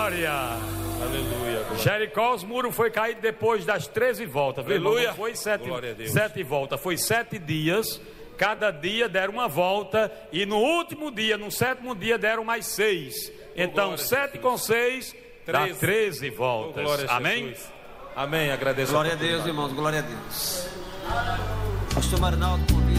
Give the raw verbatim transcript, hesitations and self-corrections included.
glória. Aleluia. Jericó, os muros foi caído depois das treze voltas. Aleluia. Não foi sete, Glória a Deus. sete voltas, foi sete dias. Cada dia deram uma volta. E no último dia, no sétimo dia, deram mais seis. Então, sete com seis dá treze voltas. Amém? Amém. Agradeço. Glória a Deus, irmãos. Glória a Deus. Pastor Marinaldo, convida.